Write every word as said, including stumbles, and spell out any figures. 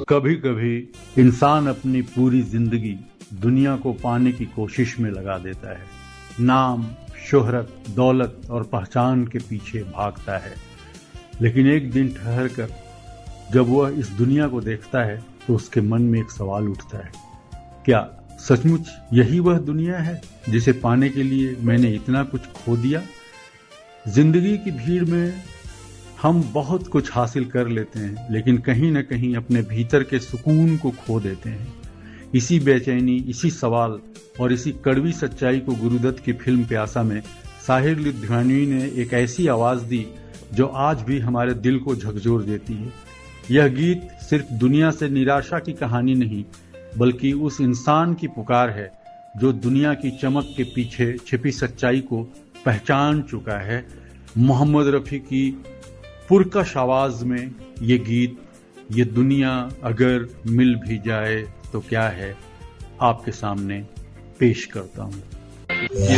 कभी कभी इंसान अपनी पूरी जिंदगी दुनिया को पाने की कोशिश में लगा देता है। नाम, शोहरत, दौलत और पहचान के पीछे भागता है। लेकिन एक दिन ठहर कर जब वह इस दुनिया को देखता है तो उसके मन में एक सवाल उठता है, क्या सचमुच यही वह दुनिया है जिसे पाने के लिए मैंने इतना कुछ खो दिया? जिंदगी की भीड़ में हम बहुत कुछ हासिल कर लेते हैं, लेकिन कहीं न कहीं अपने भीतर के सुकून को खो देते हैं। इसी बेचैनी, इसी सवाल और इसी कड़वी सच्चाई को गुरुदत्त की फिल्म प्यासा में साहिर लुधियानवी ने एक ऐसी आवाज दी जो आज भी हमारे दिल को झकझोर देती है। यह गीत सिर्फ दुनिया से निराशा की कहानी नहीं, बल्कि उस इंसान की पुकार है जो दुनिया की चमक के पीछे छिपी सच्चाई को पहचान चुका है। मोहम्मद रफी की पुरकश आवाज में ये गीत, ये दुनिया अगर मिल भी जाए तो क्या है, आपके सामने पेश करता हूँ।